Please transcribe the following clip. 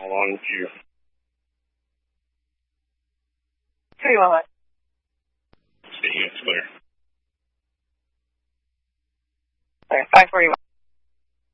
How long do you? 311. Speaking, it's clear. Sorry, 541.